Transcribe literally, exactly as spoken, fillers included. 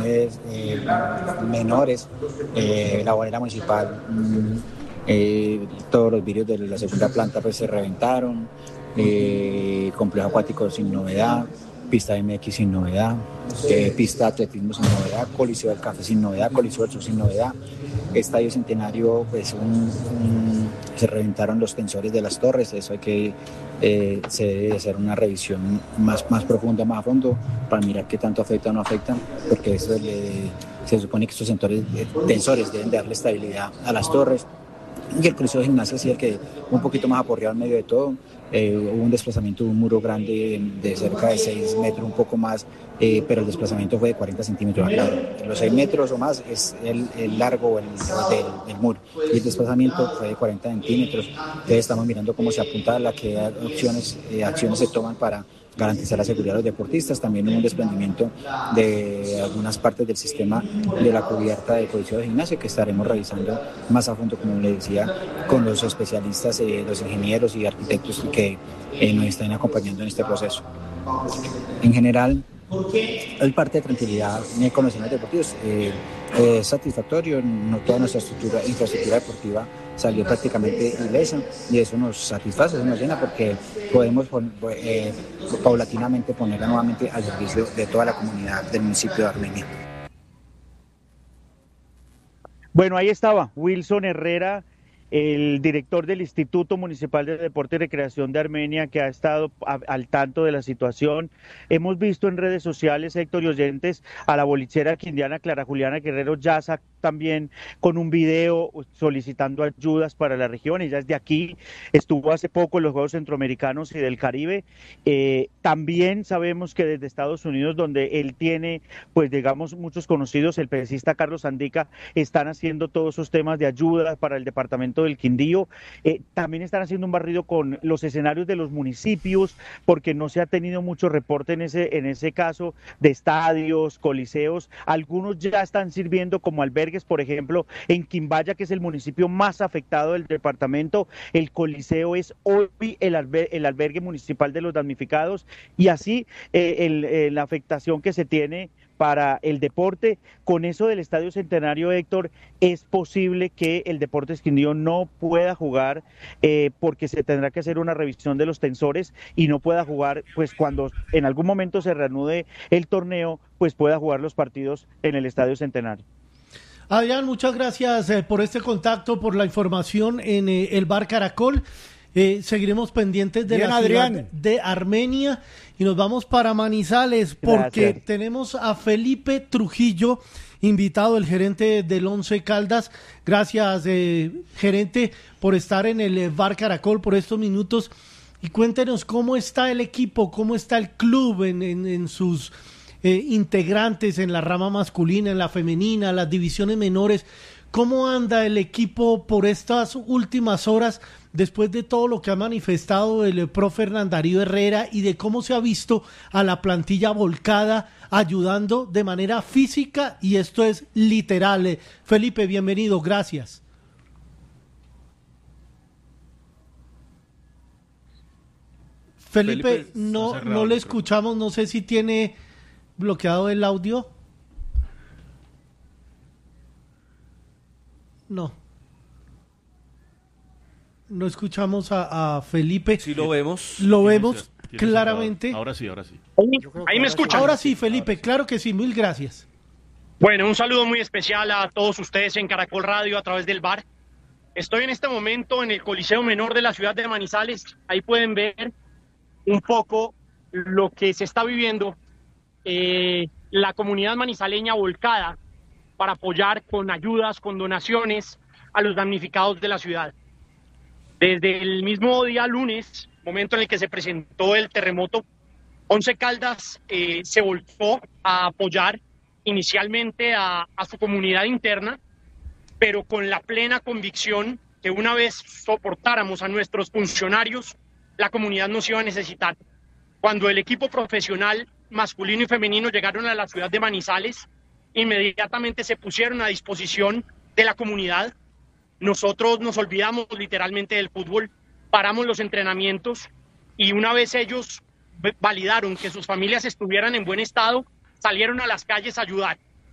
edificaciones eh, menores, eh, la bolera municipal, mmm, eh, todos los vidrios de la segunda planta pues se reventaron, eh, complejo acuático sin novedad, pista M X sin novedad, eh, pista de atletismo sin novedad, Coliseo del Café sin novedad, Coliseo del Sur sin novedad, Estadio Centenario, pues un, un, se reventaron los tensores de las torres, eso hay que, eh, se debe hacer una revisión más, más profunda, más a fondo, para mirar qué tanto afecta o no afecta, porque eso le, se supone que estos tensores, eh, tensores deben darle estabilidad a las torres. Y el Coliseo de Gimnasia sí el que un poquito más aporreado en medio de todo. Eh, hubo un desplazamiento de un muro grande de, de cerca de seis metros, un poco más, eh, pero el desplazamiento fue de cuarenta centímetros. Claro, los seis metros o más es el, el largo el, del, del muro y el desplazamiento fue de cuarenta centímetros. Entonces estamos mirando cómo se apunta a qué opciones, eh, acciones se toman para garantizar la seguridad de los deportistas. También hubo un desprendimiento de algunas partes del sistema de la cubierta del Coliseo de Gimnasia que estaremos revisando más a fondo, como le decía, con los especialistas, eh, los ingenieros y arquitectos que eh, nos están acompañando en este proceso. En general, hay parte de tranquilidad con los deportivos. Eh, eh, satisfactorio, no toda nuestra estructura, infraestructura deportiva salió prácticamente ilesa y eso nos satisface, eso nos llena porque podemos eh, paulatinamente ponerla nuevamente al servicio de toda la comunidad del municipio de Armenia. Bueno, ahí estaba Wilson Herrera, el director del Instituto Municipal de Deporte y Recreación de Armenia, que ha estado a, al tanto de la situación. Hemos visto en redes sociales, Héctor y oyentes, a la bolichera quindiana Clara Juliana Guerrero Yaza también con un video solicitando ayudas para la región. Ella es de aquí, estuvo hace poco en los Juegos Centroamericanos y del Caribe. Eh, también sabemos que desde Estados Unidos, donde él tiene, pues digamos, muchos conocidos, el pesista Carlos Andica, están haciendo todos esos temas de ayuda para el departamento del Quindío. Eh, también están haciendo un barrido con los escenarios de los municipios, porque no se ha tenido mucho reporte en ese, en ese caso de estadios, coliseos. Algunos ya están sirviendo como albergues, por ejemplo, en Quimbaya, que es el municipio más afectado del departamento. El coliseo es hoy el, alber el albergue municipal de los damnificados, y así eh, el, eh, la afectación que se tiene para el deporte. Con eso del Estadio Centenario, Héctor, es posible que el Deportes Quindío no pueda jugar eh, porque se tendrá que hacer una revisión de los tensores y no pueda jugar, pues cuando en algún momento se reanude el torneo, pues pueda jugar los partidos en el Estadio Centenario. Adrián, muchas gracias eh, por este contacto, por la información en eh, el Bar Caracol. Eh, seguiremos pendientes de Bien, la ciudad Adrián. de Armenia y nos vamos para Manizales porque Gracias. tenemos a Felipe Trujillo, invitado, el gerente del Once Caldas. Gracias, eh, gerente, por estar en el Bar Caracol por estos minutos y cuéntenos cómo está el equipo, cómo está el club en, en, en sus eh, integrantes, en la rama masculina, en la femenina, las divisiones menores. ¿Cómo anda el equipo por estas últimas horas después de todo lo que ha manifestado el profe Hernán Darío Herrera y de cómo se ha visto a la plantilla volcada, ayudando de manera física, y esto es literal? Felipe, bienvenido, gracias. Felipe, Felipe no, no le escuchamos, no sé si tiene bloqueado el audio. No. No escuchamos a, a Felipe. Sí lo vemos. Lo vemos claramente. Ahora sí, ahora sí. Ahí me escuchan. Ahora sí, Felipe, claro que sí, mil gracias. Bueno, un saludo muy especial a todos ustedes en Caracol Radio a través del bar. Estoy en este momento en el Coliseo Menor de la ciudad de Manizales. Ahí pueden ver un poco lo que se está viviendo, eh, la comunidad manizaleña volcada para apoyar con ayudas, con donaciones a los damnificados de la ciudad. Desde el mismo día lunes, momento en el que se presentó el terremoto, Once Caldas eh, se volcó a apoyar inicialmente a, a su comunidad interna, pero con la plena convicción que una vez soportáramos a nuestros funcionarios, la comunidad nos iba a necesitar. Cuando el equipo profesional masculino y femenino llegaron a la ciudad de Manizales, inmediatamente se pusieron a disposición de la comunidad. Nosotros nos olvidamos literalmente del fútbol, paramos los entrenamientos y una vez ellos validaron que sus familias estuvieran en buen estado, salieron a las calles a ayudar.